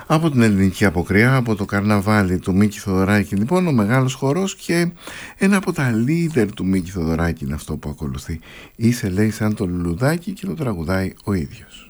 Από την ελληνική αποκριά, από το καρναβάλι του Μίκη Θοδωράκη, λοιπόν, ο μεγάλος χορός, και ένα από τα leader του Μίκη Θοδωράκη είναι αυτό που ακολουθεί. Είσαι, λέει, σαν το λουλουδάκι, και το τραγουδάει ο ίδιος.